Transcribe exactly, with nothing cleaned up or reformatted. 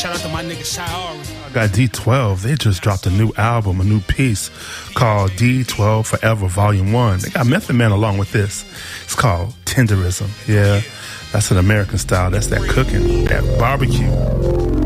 Shout out to my nigga Shy Ari. I got D twelve. They just dropped a new album, a new piece called D twelve Forever Volume one. They got Method Man along with this. It's called Tenderism. Yeah, that's an American style. That's that cooking, that barbecue.